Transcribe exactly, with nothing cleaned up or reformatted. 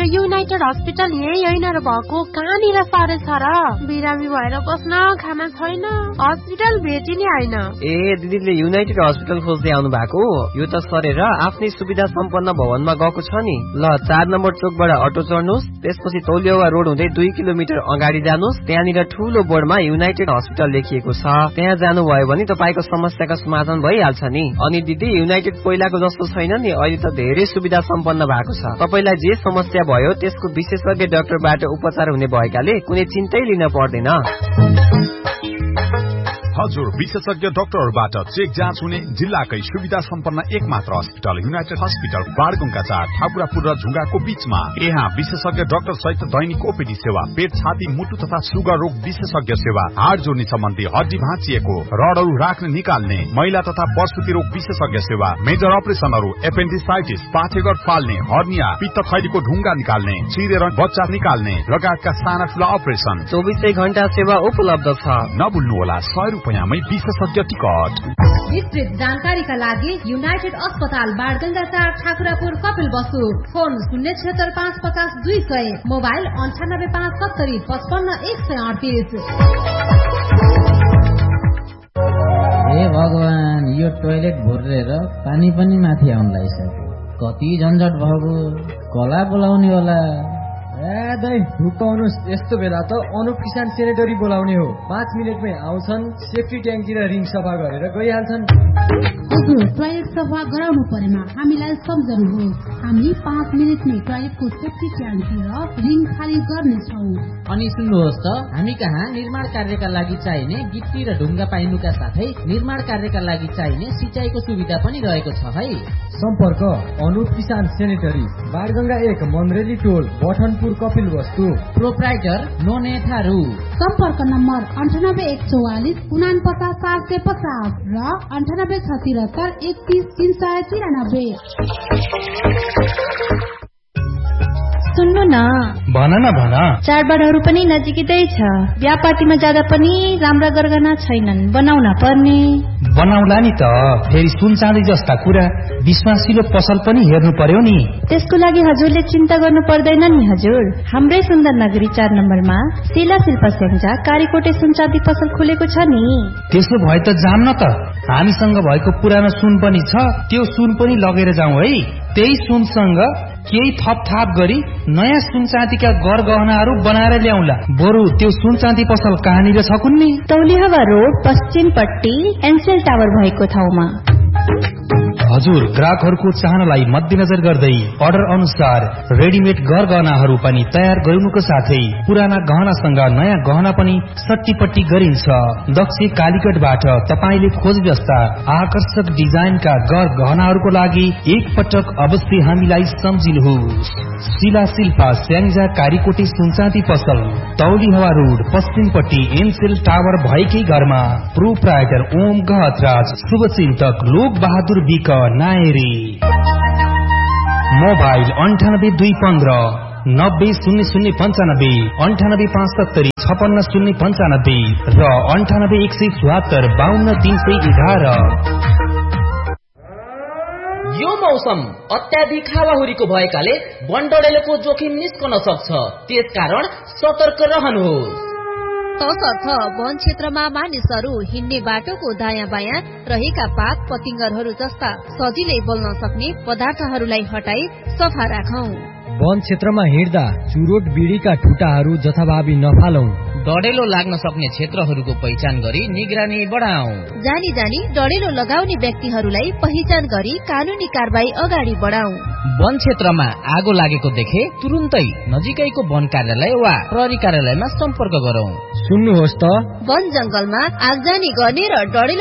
United hospital यही होइन र भएको कहाँनिर सारे छ र बिरामी भएर बस्न खाना छैन हस्पिटल भेटिने होइन। ए दिदीले युनाइटेड हस्पिटल खोज्दै आउनु भएको यो त सरेर आफ्नै सुविधा सम्पन्न भवनमा गएको छ नि। ल चार नम्बर चोकबाट अटो चढ्नुहोस् त्यसपछि तौलिया रोड हुँदै दुई किलोमिटर अगाडि जानुहोस् त्यहाँनिर ठूलो बोर्डमा युनाइटेड हस्पिटल लेखिएको छ त्यहाँ जानुभयो भने तपाईँको समस्याको समाधान भइहाल्छ नि। अनि दिदी युनाइटेड पहिलाको जस्तो छैन नि अहिले त धेरै सुविधा सम्पन्न भएको छ तपाईलाई जे समस्या भयो त्यसको विशेषज्ञ डाक्टरबाट उपचार हुने भएकाले कुनै चिन्तै लिन पर्दैन। हजुर विशेषज्ञ डाक्टरबाट चेक जाँच हुने जिल्लाकै सुविधा सम्पन्न एकमात्र अस्पताल युनाइटेड हस्पिटल बारगुङका चार ठाकुरापुर र झुङ्गाको बीचमा। यहाँ विशेषज्ञ डाक्टर सहित दैनिक ओपीडी सेवा पेट छाती मुटु तथा सुगर रोग विशेषज्ञ सेवा हाड जोड्ने सम्बन्धी हड्डी भाँचिएको रडहरू राख्ने निकाल्ने महिला तथा प्रसुति रोग विशेषज्ञ सेवा मेजर अपरेसनहरू एपेन्डिसाइटिस पाथेघर फाल्ने हर्निया पित्त थैलीको ढुङ्गा निकाल्ने चिरेर बच्चा निकाल्ने लगायतका साना ठूला अपरेसन चौबिसै घण्टा सेवा उपलब्ध छ। नभुल्नुहोला सय रुपियाँमै विशेषज्ञ टिकट। विस्तृत जानकारीका लागि युनाइटेड अस्पताल बाणगंगा चार ठाकुरापुर कपिल बसु फोन शून्य छत्तर पाँच पचास दुई सय मोबाइल अन्ठानब्बे पाँच सत्तरी पचपन्न एक सय अडतिस। हे भगवान यो टोयलेट भुरेर पानी पनि माथि आउन लागिसक्यो कति झन्झट भएको कला बोलाउने होला। ए दाइ हुकाउनुहोस् यस्तो बेला त अनुप किसान सेनेटरी बोलाउने हो पाँच मिनटमै आउँछन् सेफ्टी ट्याङ्की र रिङ सफा गरेर गइहाल्छन्। हजुर टोयलेट सफा गराउनु परेमा हामीलाई सम्झनुहोस् हामी पाँच मिनटमै टोयलेटको सेफ्टी ट्याङ्की र रिङ खाली गर्नेछौँ। अनि सुन्नुहोस् त हामी कहाँ निर्माण कार्यका लागि चाहिने गिट्टी र ढुङ्गा पाइनुका साथै निर्माण कार्यका लागि चाहिने सिँचाइको सुविधा पनि रहेको छ है। सम्पर्क अनुप किसान सेनेटरी बाणगंगा एक मन्रेली टोल बठनपुर कपिल वस्तु प्रोप्राइटर नोने थारू। सम्पर्क नम्बर अन्ठानब्बे एक चौवालिस उना पचास सात सय पचास र अन्ठानब्बे छ तिहत्तर एकतिस तीन सय तिरानब्बे। सुन्नु न भन न भन चाडबाडहरू पनि नजिकै छ व्यापातीमा जाँदा पनि राम्रा गरगहना छैनन् बनाउन पर्ने। बनाउला नि त फेरि सुन चाँदी जस्ता कुरा विश्वासिलो पसल पनि हेर्नु पर्यो नि। त्यसको लागि हजुरले चिन्ता गर्नु पर्दैन नि हजुर हाम्रै सुन्दर नगरी चार नम्बरमा शिला शिल्पा स्याङ्जा कारीकोटे सुन चाँदी पसल खुलेको छ नि। त्यसो भए त जाम न त हामीसँग भएको पुरानो सुन पनि छ त्यो सुन पनि लगेर जाउँ है। त्यही सुनसँग केही थप थाप गरी नयाँ सुन चाँदीका गर गहनाहरू बनाएर ल्याउला। बरु त्यो सुन चाँदी पसल कहाँनिर छ कुन्नी तौलिया रोड पश्चिमपट्टि एनसेल टावर भएको ठाउँमा। हजुर ग्राहकहरूको चाहनालाई मध्यनजर गर्दै अर्डर अनुसार रेडिमेड गहनाहरू पनि तयार गराउनुको साथै पुराना गहनासँग नयाँ गहना पनि सट्टीपट्टी गरिन्छ। दक्ष कालीगढबाट तपाईले खोजे जस्ता आकर्षक डिजाइनका गर गहनाहरूको लागि एक पटक अवश्य हामीलाई सम्झिनुहोस्। शिला शिल्पा स्याङ्जा कारीकोटे सुनचाँदी पसल तौलिया रोड पश्चिमपट्टि एनसेल टावर भएकै घरमा प्रोप्राइटर ओम गहतराज शुभचिन्तक लोक बहादुर विक नायरी। मोबाइल अन्ठानब्बे दुई पन्ध्र नब्बे शून्य शून्य पञ्चानब्बे अन्ठानब्बे पाँच सत्तरी छपन्न शून्य पञ्चानब्बे र अन्ठानब्बे एक सय चुहत्तर बाहन्न तीन सय एघार। यो मौसम अत्याधिक हावाहुरीको भएकाले वनडडेलोको जोखिम निस्कन सक्छ त्यसकारण सतर्क रहनुहोस्। तसर्थ वन क्षेत्रमा मानिसहरू हिँड्ने बाटोको दायाँ बायाँ रहेका पात पतिंगरहरू जस्ता सजिलै बोल्न सक्ने पदार्थहरूलाई हटाई सफा राखौं। वन क्षेत्रमा हिँड्दा चुरोट बिडीका ठुटाहरू जथाभावी नफालौं। डडेलो लाग्न सक्ने क्षेत्रहरूको पहिचान गरी निगरानी बढाऊ। जानी जानी डडेलो लगाउने व्यक्तिहरूलाई पहिचान गरी कानूनी कारबाही अगाडि बढाऊ। वन क्षेत्रमा आगो लागेको देखे तुरुन्तै नजिकैको वन कार्यालय वा प्रहरी कार्यालयमा सम्पर्क गरौं। सुन्नुहोस् त वन जंगलमा आगजनी गर्ने र डडेलो